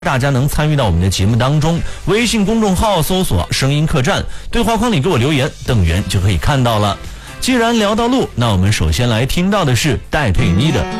大家能参与到我们的节目当中，微信公众号搜索声音客栈，对话框里给我留言，邓源就可以看到了。既然聊到路，那我们首先来听到的是戴佩妮的